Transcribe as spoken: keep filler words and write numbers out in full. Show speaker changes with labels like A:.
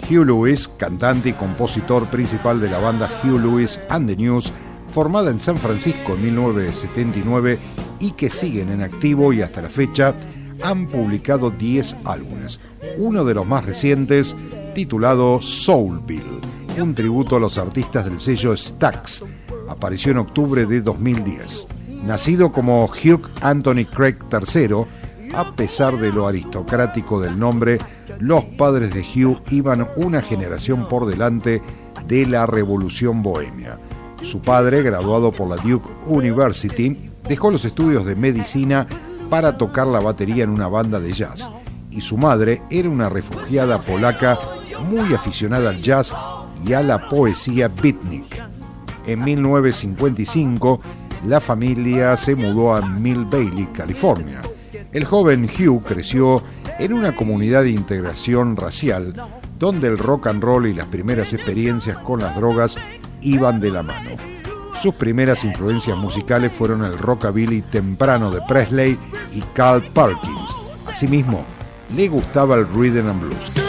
A: Hugh Lewis, cantante y compositor principal de la banda Hugh Lewis and the News, formada en San Francisco en mil novecientos setenta y nueve y que siguen en activo y hasta la fecha, han publicado diez álbumes. Uno de los más recientes, titulado Soulville, un tributo a los artistas del sello Stax, apareció en octubre de dos mil diez. Nacido como Hugh Anthony Craig tercero, a pesar de lo aristocrático del nombre, los padres de Hugh iban una generación por delante de la revolución bohemia. Su padre, graduado por la Duke University, dejó los estudios de medicina para tocar la batería en una banda de jazz, y su madre era una refugiada polaca muy aficionada al jazz y a la poesía beatnik. En mil novecientos cincuenta y cinco, la familia se mudó a Mill Valley, California. El joven Hugh creció en una comunidad de integración racial donde el rock and roll y las primeras experiencias con las drogas iban de la mano. Sus primeras influencias musicales fueron el rockabilly temprano de Presley y Carl Perkins. Asimismo, le gustaba el rhythm and blues.